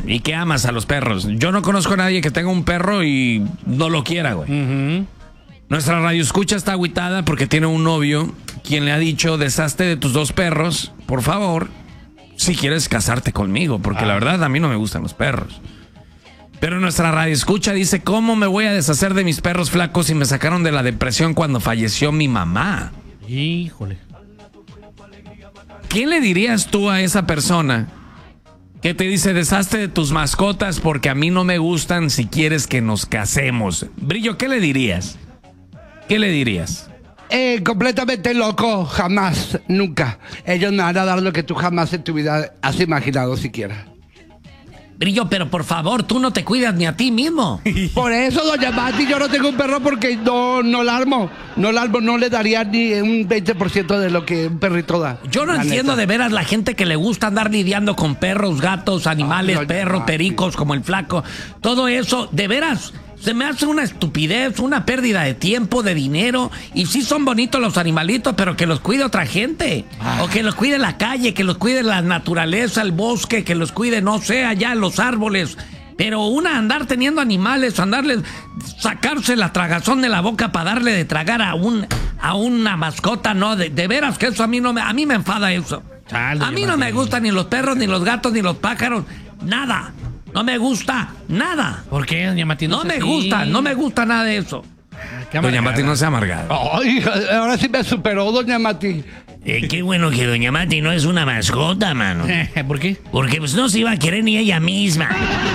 y que amas a los perros. Yo no conozco a nadie que tenga un perro y no lo quiera, güey. Nuestra radioescucha está agüitada porque tiene un novio quien le ha dicho, deshazte de tus 2 perros, por favor, si quieres casarte conmigo, porque la verdad a mí no me gustan los perros. Pero nuestra radioescucha dice, ¿cómo me voy a deshacer de mis perros flacos si me sacaron de la depresión cuando falleció mi mamá? Híjole. ¿Qué le dirías tú a esa persona que te dice, deshazte de tus mascotas porque a mí no me gustan si quieres que nos casemos? Brillo, ¿qué le dirías? ¿Qué le dirías? Completamente loco, jamás, nunca. Ellos me van a dar lo que tú jamás en tu vida has imaginado siquiera. Brillo, pero por favor, tú no te cuidas ni a ti mismo. Por eso, doña Mati, yo no tengo un perro porque no la armo. No le daría ni un 20% de lo que un perrito da. Yo no entiendo de veras la gente que le gusta andar lidiando con perros, gatos, animales, perros, pericos, como el flaco. Todo eso, de veras, se me hace una estupidez, una pérdida de tiempo, de dinero. Y sí son bonitos los animalitos, pero que los cuide otra gente. O que los cuide la calle, que los cuide la naturaleza, el bosque, que los cuide, no sé, allá los árboles. Pero andar teniendo animales, sacarse la tragazón de la boca para darle de tragar a una mascota, no, de veras que eso a mí me enfada eso. A mí no me gustan ni los perros, ni los gatos, ni los pájaros, nada. No me gusta nada. ¿Por qué, doña Mati? No me gusta nada de eso. Doña Mati no se ha amargado. Ay, ahora sí me superó, doña Mati. Qué bueno que doña Mati no es una mascota, mano. ¿Por qué? Porque pues no se iba a querer ni ella misma.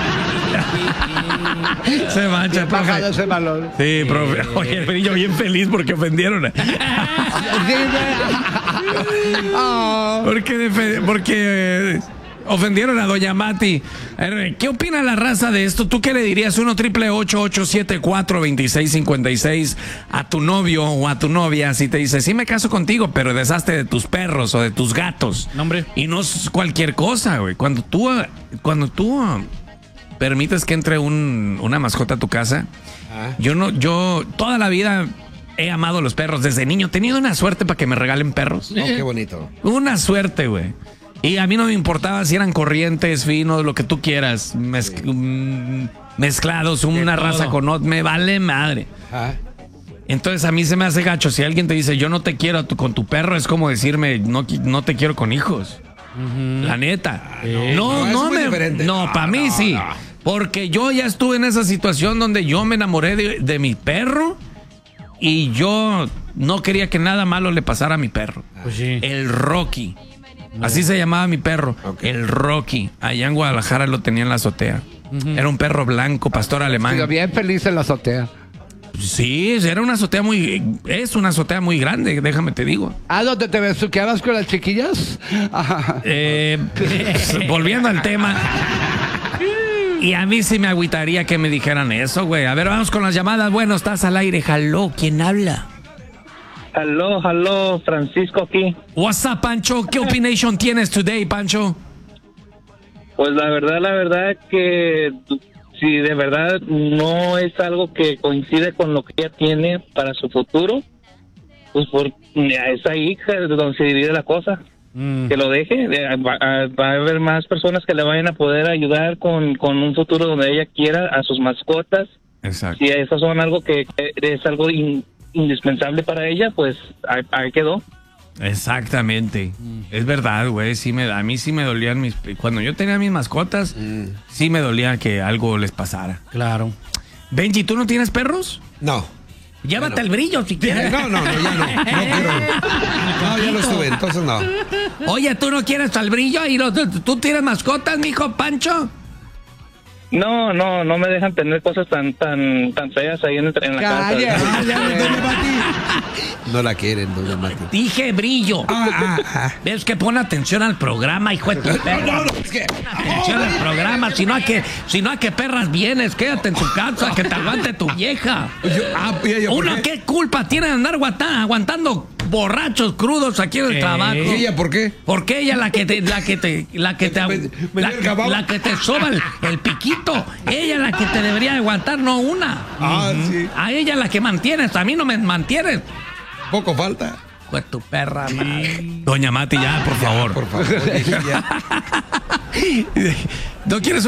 Se mancha, profe. Ese valor. Sí, profe. Oye, Brillo bien feliz porque ofendieron. Porque ofendieron a doña Mati. ¿Qué opina la raza de esto? ¿Tú qué le dirías? 1-888-874-2656 a tu novio o a tu novia si te dice, sí me caso contigo, pero deshazte de tus perros o de tus gatos? No, hombre. Y no es cualquier cosa, güey. Cuando tú permites que entre una mascota a tu casa, yo toda la vida he amado los perros desde niño. He tenido una suerte para que me regalen perros. Oh, qué bonito. Una suerte, güey. Y a mí no me importaba si eran corrientes, finos, lo que tú quieras, mezclados, una raza con otra, me vale madre. Entonces a mí se me hace gacho. Si alguien te dice, yo no te quiero con tu perro, es como decirme, no te quiero con hijos. La neta. No, para mí sí. Porque yo ya estuve en esa situación donde yo me enamoré de mi perro y yo no quería que nada malo le pasara a mi perro. Pues sí. El Rocky. Así se llamaba mi perro, el Rocky. Allá en Guadalajara lo tenía en la azotea. Era un perro blanco, pastor alemán. Sí, bien feliz en la azotea. Sí, era una azotea es una azotea muy grande, déjame te digo. ¿Dónde te besuqueabas con las chiquillas? Volviendo al tema. Y a mí sí me agüitaría que me dijeran eso, güey. A ver, vamos con las llamadas. Bueno, estás al aire. Jaló, ¿quién habla? Aló, Francisco aquí. What's up, Pancho? ¿Qué opinión tienes today, Pancho? Pues la verdad que si de verdad no es algo que coincide con lo que ella tiene para su futuro, pues por esa hija de donde se divide la cosa, que lo deje. Va a haber más personas que le vayan a poder ayudar con un futuro donde ella quiera a sus mascotas. Exacto. Si esas son algo que es algo indispensable para ella, pues ahí quedó. Exactamente. Es verdad, güey. A mí sí me dolían cuando yo tenía mis mascotas, sí me dolía que algo les pasara. Claro. Benji, ¿tú no tienes perros? No. Llévate el Brillo si quieres. No, ya no. No quiero. No, ya lo estuve, entonces no. Oye, ¿tú no quieres al Brillo? ¿Tú tienes mascotas, mijo Pancho? No me dejan tener cosas tan feas ahí en la casa. No la quieren, doña Mati. Dije Brillo. ¿Ves que pone atención al programa, hijo de tu perra? Atención al programa, si no a que perras vienes, quédate en tu casa, que te aguante tu vieja. Uno, ¿qué culpa tiene de andar aguantando borrachos crudos aquí en el trabajo? ¿Y ella por qué? Porque ella la que te soba el piquito. Ella es la que te debería aguantar, no una. Sí. A ella la que mantienes, a mí no me mantienes. Poco falta. Pues tu perra, madre. Doña Mati, ya, por favor. Por favor. ¿No quieres